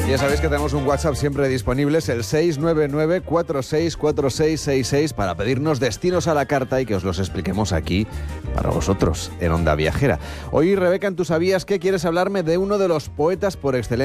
Ya sabéis que tenemos un WhatsApp siempre disponible, es el 699-464666 para pedirnos destinos a la carta y que os los expliquemos aquí para vosotros en Onda Viajera. Hoy, Rebeca, en ¿Tú sabías qué? Quieres hablarme de uno de los poetas por excelencia